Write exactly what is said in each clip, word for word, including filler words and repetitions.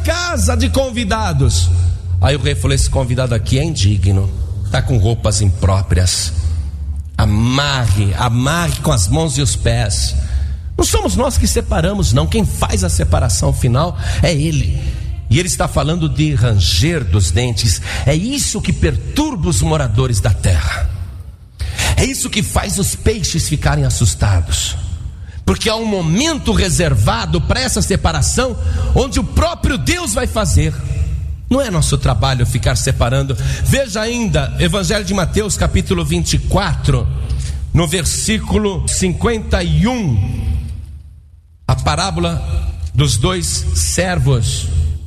casa de convidados. Aí o rei falou: esse convidado aqui é indigno, está com roupas impróprias. Amarre, amarre com as mãos e os pés. Não somos nós que separamos, não. Quem faz a separação final é Ele. E Ele está falando de ranger dos dentes. É isso que perturba os moradores da terra. É isso que faz os peixes ficarem assustados. Porque há um momento reservado para essa separação, onde o próprio Deus vai fazer. Não é nosso trabalho ficar separando. Veja ainda, Evangelho de Mateus, capítulo vinte e quatro, no versículo cinquenta e um, a parábola dos dois servos.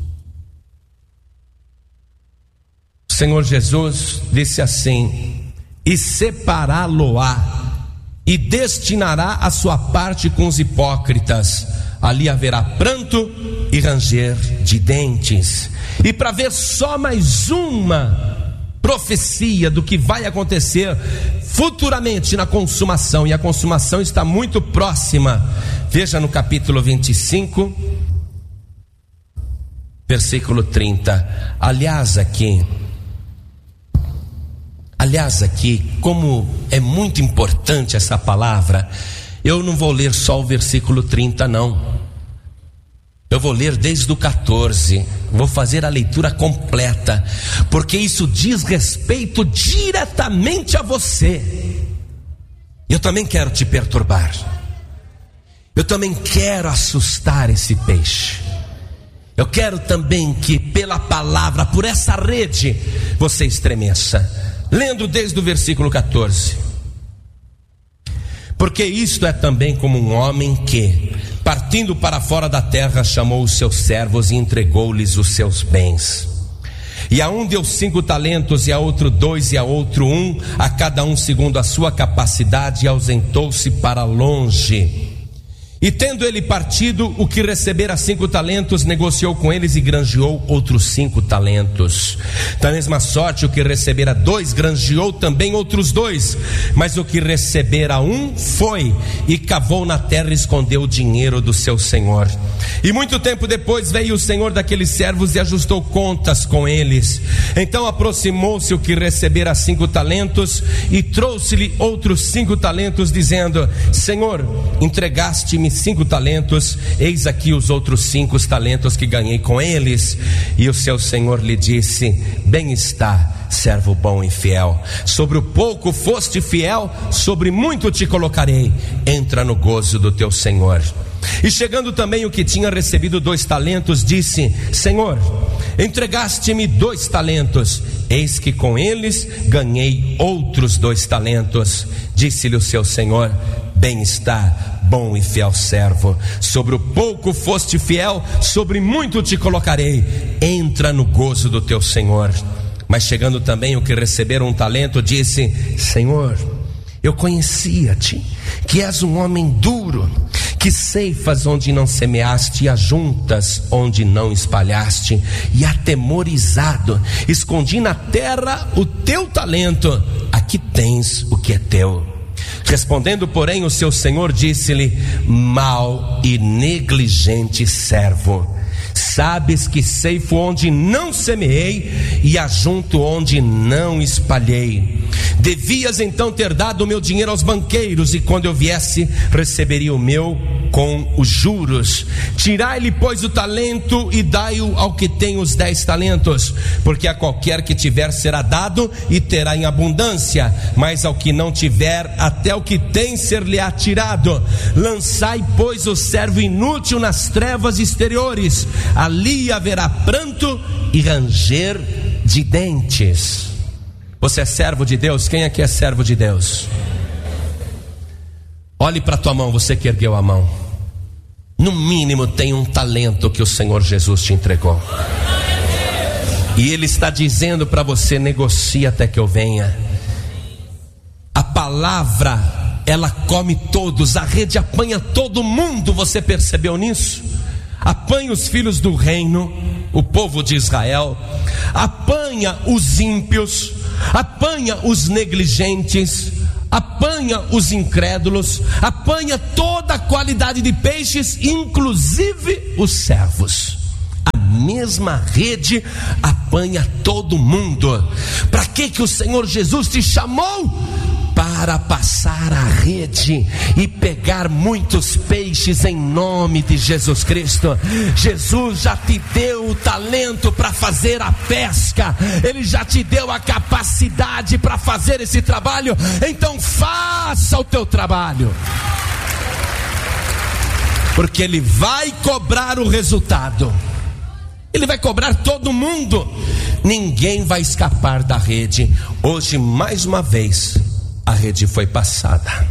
O Senhor Jesus disse assim: e separá-lo-á, e destinará a sua parte com os hipócritas. Ali haverá pranto e ranger de dentes. E para ver só mais uma profecia do que vai acontecer futuramente na consumação, e a consumação está muito próxima, veja no capítulo vinte e cinco, versículo trinta. Aliás aqui, aliás aqui, como é muito importante essa palavra, eu não vou ler só o versículo trinta não. Eu vou ler desde o catorze, vou fazer a leitura completa, porque isso diz respeito diretamente a você. Eu também quero te perturbar, eu também quero assustar esse peixe. Eu quero também que pela palavra, por essa rede, você estremeça. Lendo desde o versículo catorze. Porque isto é também como um homem que, partindo para fora da terra, chamou os seus servos e entregou-lhes os seus bens. E a um deu cinco talentos, e a outro dois, e a outro um, a cada um segundo a sua capacidade, e ausentou-se para longe. E tendo ele partido, o que recebera cinco talentos, negociou com eles e granjeou outros cinco talentos. Da mesma sorte, o que recebera dois, granjeou também outros dois. Mas o que recebera um, foi e cavou na terra e escondeu o dinheiro do seu senhor. E muito tempo depois veio o senhor daqueles servos e ajustou contas com eles. Então aproximou-se o que recebera cinco talentos e trouxe-lhe outros cinco talentos, dizendo: Senhor, entregaste-me cinco talentos, eis aqui os outros cinco talentos que ganhei com eles. E o seu senhor lhe disse: bem está, servo bom e fiel, sobre o pouco foste fiel, sobre muito te colocarei, entra no gozo do teu senhor. E chegando também o que tinha recebido dois talentos, disse: Senhor, entregaste-me dois talentos, eis que com eles ganhei outros dois talentos. Disse-lhe o seu senhor: bem está, bom e fiel servo, sobre o pouco foste fiel, sobre muito te colocarei, entra no gozo do teu senhor. Mas chegando também o que receberam um talento, disse: Senhor, eu conhecia-te, que és um homem duro, que ceifas onde não semeaste e ajuntas onde não espalhaste. E atemorizado, escondi na terra o teu talento, aqui tens o que é teu. Respondendo, porém, o seu senhor disse-lhe: mau e negligente servo, sabes que ceifo onde não semeei e ajunto onde não espalhei. Devias então ter dado o meu dinheiro aos banqueiros, e quando eu viesse receberia o meu com os juros. Tirai-lhe, pois, o talento e dai-o ao que tem os dez talentos, porque a qualquer que tiver será dado e terá em abundância, mas ao que não tiver, até o que tem ser-lhe-á tirado. Lançai, pois, o servo inútil nas trevas exteriores, ali haverá pranto e ranger de dentes. Você é servo de Deus? Quem aqui é servo de Deus? Olhe para a tua mão, você que ergueu a mão. No mínimo tem um talento que o Senhor Jesus te entregou, e Ele está dizendo para você: negocie até que eu venha. A palavra, ela come todos, a rede apanha todo mundo. Você percebeu nisso? Apanha os filhos do reino, o povo de Israel, apanha os ímpios, apanha os negligentes, apanha os incrédulos, apanha toda a qualidade de peixes, inclusive os servos. A mesma rede apanha todo mundo. Para que que o Senhor Jesus te chamou? Para passar a rede e pegar muitos peixes em nome de Jesus Cristo. Jesus já te deu o talento para fazer a pesca, Ele já te deu a capacidade para fazer esse trabalho. Então faça o teu trabalho, porque Ele vai cobrar o resultado. Ele vai cobrar todo mundo. Ninguém vai escapar da rede. Hoje, mais uma vez, a rede foi passada.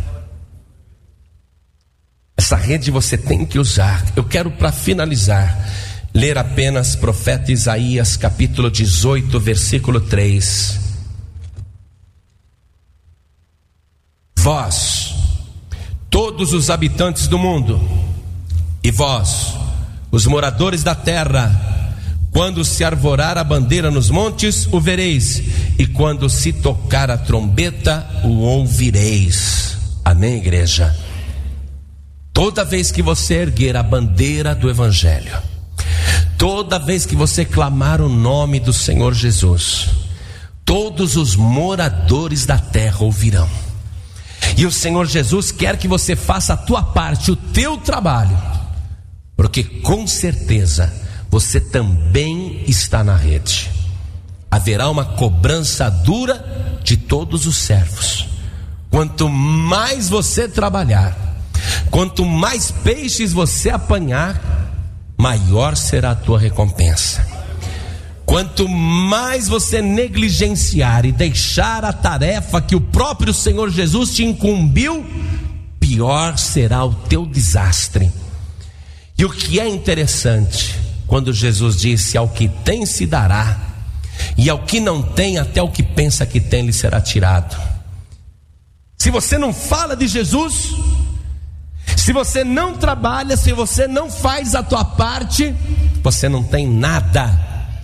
Essa rede você tem que usar. Eu quero, para finalizar, ler apenas profeta Isaías capítulo dezoito, versículo três. Vós, todos os habitantes do mundo, e vós, os moradores da terra, quando se arvorar a bandeira nos montes, o vereis, e quando se tocar a trombeta, o ouvireis. Amém, igreja? Toda vez que você erguer a bandeira do Evangelho, toda vez que você clamar o nome do Senhor Jesus, todos os moradores da terra ouvirão. E o Senhor Jesus quer que você faça a tua parte, o teu trabalho, porque com certeza você também está na rede. Haverá uma cobrança dura de todos os servos. Quanto mais você trabalhar, quanto mais peixes você apanhar, maior será a tua recompensa. Quanto mais você negligenciar e deixar a tarefa que o próprio Senhor Jesus te incumbiu, pior será o teu desastre. E o que é interessante, quando Jesus disse: ao que tem se dará, e ao que não tem, até o que pensa que tem lhe será tirado. Se você não fala de Jesus, se você não trabalha, se você não faz a tua parte, você não tem nada.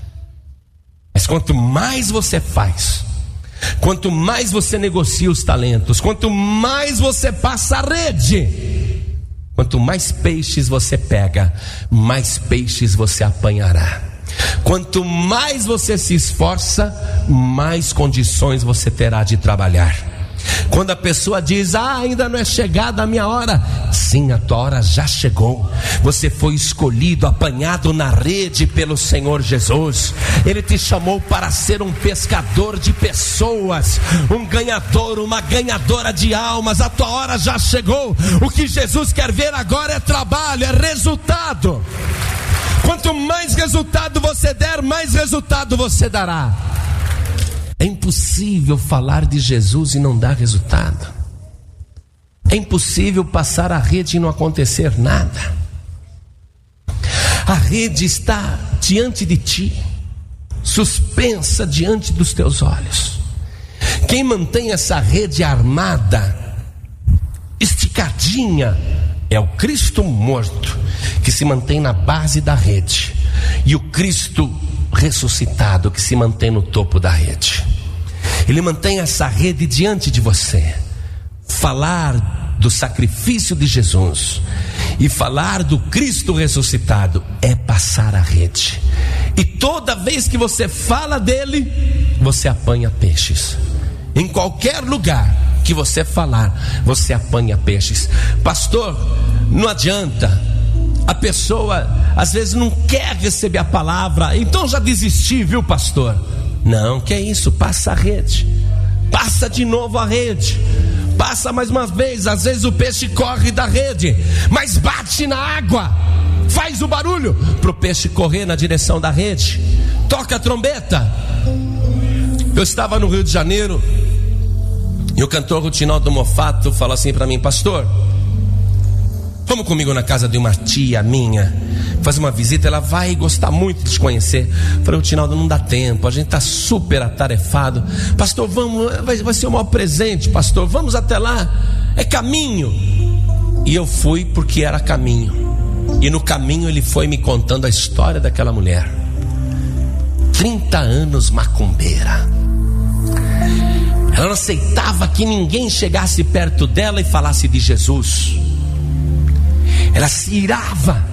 Mas quanto mais você faz, quanto mais você negocia os talentos, quanto mais você passa a rede, quanto mais peixes você pega, mais peixes você apanhará. Quanto mais você se esforça, mais condições você terá de trabalhar. Quando a pessoa diz: ah, ainda não é chegada a minha hora. Sim, a tua hora já chegou. Você foi escolhido, apanhado na rede pelo Senhor Jesus. Ele te chamou para ser um pescador de pessoas, um ganhador, uma ganhadora de almas. A tua hora já chegou. O que Jesus quer ver agora é trabalho, é resultado. Quanto mais resultado você der, mais resultado você dará. É impossível falar de Jesus e não dar resultado. É impossível passar a rede e não acontecer nada. A rede está diante de ti, suspensa diante dos teus olhos. Quem mantém essa rede armada, esticadinha, é o Cristo morto, que se mantém na base da rede, e o Cristo ressuscitado, que se mantém no topo da rede. Ele mantém essa rede diante de você. Falar do sacrifício de Jesus e falar do Cristo ressuscitado é passar a rede. E toda vez que você fala dele, você apanha peixes. Em qualquer lugar que você falar, você apanha peixes. Pastor, não adianta. A pessoa às vezes não quer receber a palavra, então já desisti, viu, pastor? Não, que é isso, passa a rede. Passa de novo a rede. Passa mais uma vez. Às vezes o peixe corre da rede, mas bate na água, faz o barulho para o peixe correr na direção da rede. Toca a trombeta. Eu estava no Rio de Janeiro e o cantor Rutinaldo Mofato falou assim para mim: pastor, vamos comigo na casa de uma tia minha, fazer uma visita, ela vai gostar muito de te conhecer. Eu falei: Rutinaldo, não dá tempo, a gente está super atarefado. Pastor, vamos, vai, vai ser o maior presente, pastor, vamos até lá, é caminho. E eu fui porque era caminho. E no caminho ele foi me contando a história daquela mulher, trinta anos macumbeira. Ela não aceitava que ninguém chegasse perto dela e falasse de Jesus. Ela se irava